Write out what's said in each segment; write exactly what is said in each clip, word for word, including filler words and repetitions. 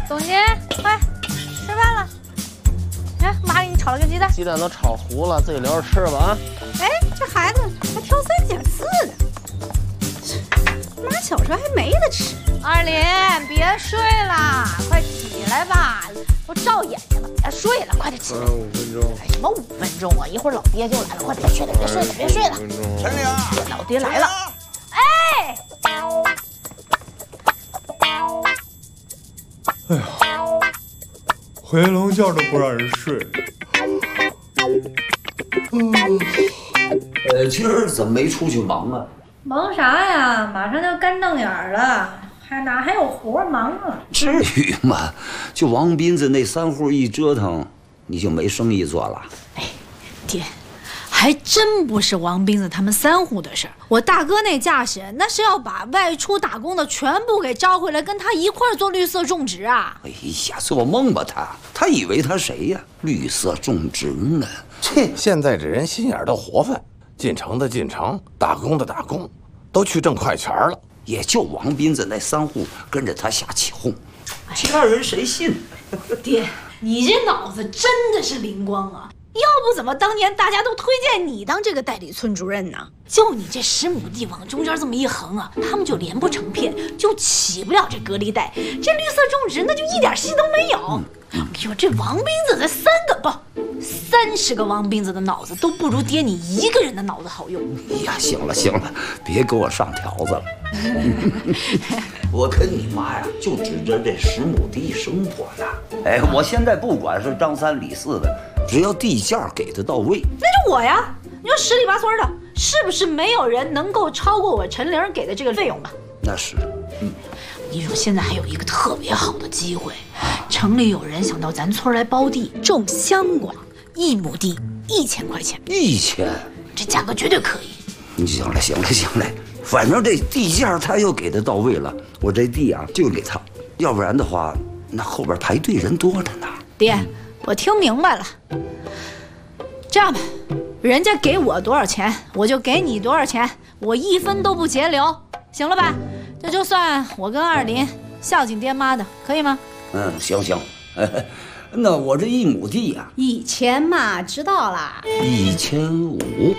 总监，快吃饭了。哎，妈给你炒了个鸡蛋， 鸡蛋都炒糊了，自己留着吃吧啊！ 哎，这孩子还挑三拣四的。妈小时候还没得吃。二林，别睡了，快起来吧，都照眼睛了，别睡了，快点起来。 五分钟。 哎，什么五分钟啊？一会儿老爹就来了，快别睡了，别睡了，别睡了。 陈玲， 老爹来了。哎。 哎呀，回笼觉都不让人睡。 嗯，呃，今儿怎么没出去忙啊？ 忙啥呀？马上就干瞪眼了，还哪还有活忙啊？ 至于吗？就王斌子那三户一折腾，你就没生意做了？ 哎，爹，还真不是王斌子他们三户的事儿。我大哥那架势，那是要把外出打工的全部给招回来，跟他一块儿做绿色种植啊！ 哎呀，做梦吧他！他以为他谁呀？绿色种植呢？ 切，现在这人心眼都活泛，进城的进城，打工的打工，都去挣快钱了。 也就王斌子那三户跟着他瞎起哄，其他人谁信？ 爹，你这脑子真的是灵光啊！要不怎么当年大家都推荐你当这个代理村主任呢？就你这十亩地往中间这么一横啊，他们就连不成片，就起不了这隔离带，这绿色种植那就一点戏都没有。哎呦，这王斌子才三个不，三十个王斌子的脑子都不如爹你一个人的脑子好用。 哎呀，行了行了，别给我上条子了。我跟你妈呀，就指着这十亩地生活呢。哎，我现在不管是张三李四的，只要地价给的到位， 那就我呀。你说十里八村的，是不是没有人能够超过我陈玲给的这个费用吧？ 那是。嗯， 你说现在还有一个特别好的机会，城里有人想到咱村来包地种香瓜，一亩地一千块钱， 一千， 这价格绝对可以。 你行了行了行了，反正这地价他又给的到位了，我这地啊就给他，要不然的话，那后边排队人多着呢。 爹，我听明白了，这样吧，人家给我多少钱，我就给你多少钱，我一分都不截留，行了吧？这就算我跟二林孝敬爹妈的，可以吗？ 嗯，行行。那我这一亩地呀、啊， 一千嘛，知道啦。 一千五。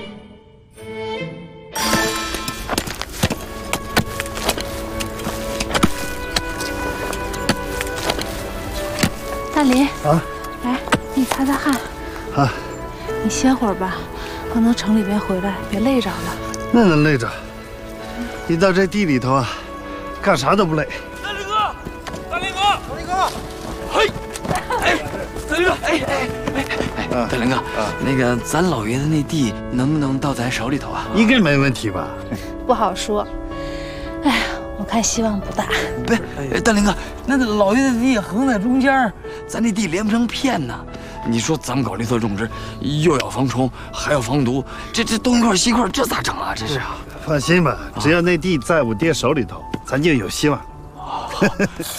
大林啊， 来，你擦擦汗。 啊， 你歇会儿吧，刚从城里边回来，别累着了。 那能累着？一到这地里头啊，干啥都不累。 大林哥，大林哥，大林哥，嘿，哎，大林哥，哎哎哎哎，大林哥，那个咱老爷子那地能不能到咱手里头啊？ 应该没问题吧？ 不好说。哎呀，我看希望不大。 不是，大林哥，那老爷子地横在中间，咱这地连不成片呢。你说咱们搞绿色种植，又要防虫，还要防毒，这这东一块西一块，这咋整啊？这是。 放心吧，只要那地在我爹手里头，咱就有希望。